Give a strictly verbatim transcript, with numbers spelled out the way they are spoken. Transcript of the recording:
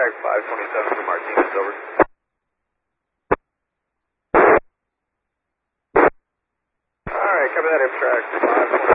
Amtrak five twenty-seven to Martinez, over. Alright, copy that, Amtrak five twenty-seven.